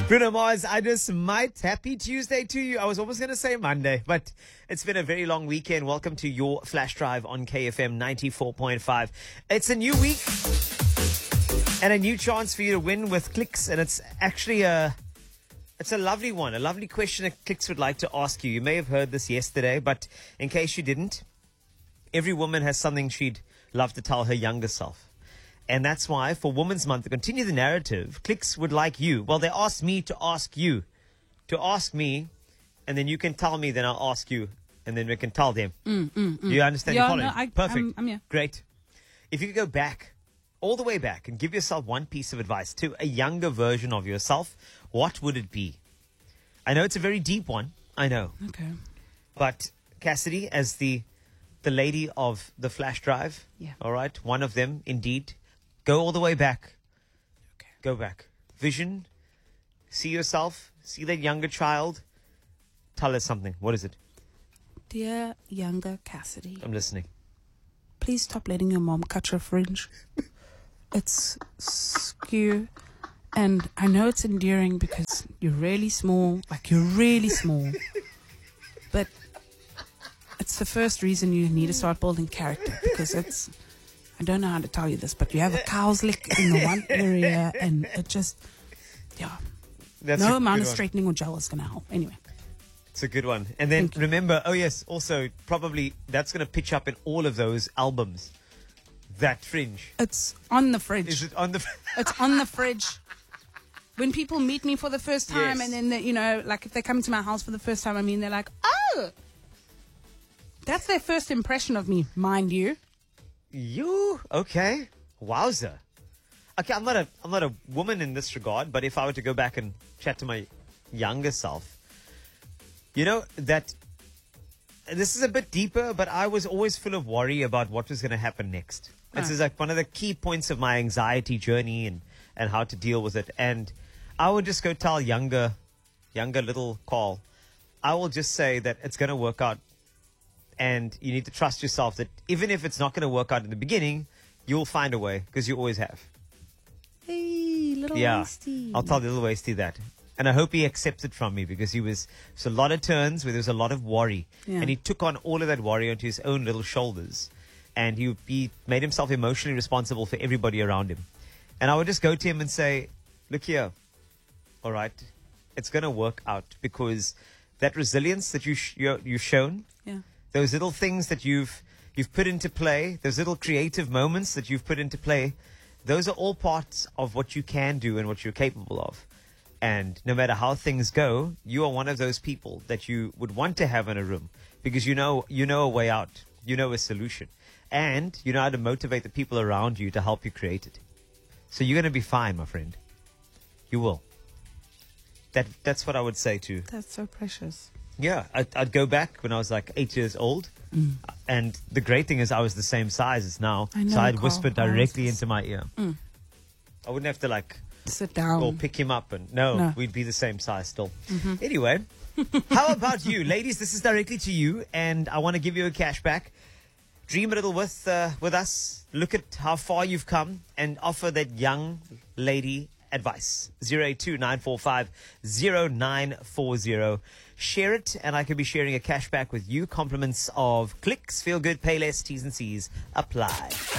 Bruno Mars, I just might. Happy Tuesday to you. I was almost going to say Monday, but it's been a very long weekend. Welcome to your Flash Drive on KFM 94.5. It's a new week and a new chance for you to win with Clicks, and it's actually it's a lovely one, a lovely question that Clicks would like to ask you. You may have heard this yesterday, but in case you didn't, every woman has something she'd love to tell her younger self. And that's why, for Women's Month, to continue the narrative, Clicks would like you. Well, they asked me to ask you, to ask me, and then you can tell me, then I'll ask you, and then we can tell them. You understand? Yeah, You're following? no, Perfect. I'm here. Great. If you could go back, all the way back, and give yourself one piece of advice to a younger version of yourself, what would it be? I know it's a very deep one. I know. Okay. But Cassidy, as the lady of the Flash Drive, Yeah. all right, one of them, indeed. Go all the way back. Okay. Go back. Vision. See yourself. See that younger child. Tell us something. What is it? Dear younger Cassidy, I'm listening. please stop letting your mom cut your fringe. It's skew. And I know it's endearing because you're really small. Like, you're really small. But it's the first reason you need to start building character, because it's... I don't know how to tell you this, but you have a cow's lick in the one area, and it just... Yeah. That's No a amount good of one. straightening or gel is going to help. Anyway. It's a good one. And then Thank you. remember, oh yes, also probably that's going to pitch up in all of those albums. That fringe. It's on the fridge. Is it on the... It's on the fridge. When people meet me for the first time, Yes. and then, you know, like if they come to my house for the first time, I mean, they're like, oh! That's their first impression of me, mind you. You? Okay. Wowza. Okay, I'm not a woman in this regard, but if I were to go back and chat to my younger self, you know, that this is a bit deeper, but I was always full of worry about what was going to happen next. This is like one of the key points of my anxiety journey and how to deal with it. And I would just go tell younger little Carl, I will just say that it's going to work out. And you need to trust yourself that even if it's not going to work out in the beginning, you'll find a way, because you always have. Hey, little Yeah, Wasty. I'll tell little Wasty that. And I hope he accepts it from me, because there's a lot of turns where there was a lot of worry. Yeah. And he took on all of that worry onto his own little shoulders. And he made himself emotionally responsible for everybody around him. And I would just go to him and say, look here, all right, it's going to work out, because that resilience that you've shown, Yeah. those little things that you've put into play, those little creative moments that you've put into play, those are all parts of what you can do and what you're capable of. And no matter how things go, you are one of those people that you would want to have in a room, because you know a way out, you know a solution, and you know how to motivate the people around you to help you create it. So you're going to be fine, my friend. You will. That's what I would say to. That's so precious. Yeah, I'd go back when I was like 8 years old. And the great thing is I was the same size as now. I know, so I'd Carl. whisper I was directly the into my ear. I wouldn't have to like Sit down. or pick him up. And no, No. we'd be the same size still. Anyway, how about you? Ladies, this is directly to you. And I want to give you a cash back. Dream a little with us. Look at how far you've come and offer that young lady advice. 082-945-0940. Share it, and I could be sharing a cashback with you. Compliments of Clicks. Feel good, pay less. T's and C's apply.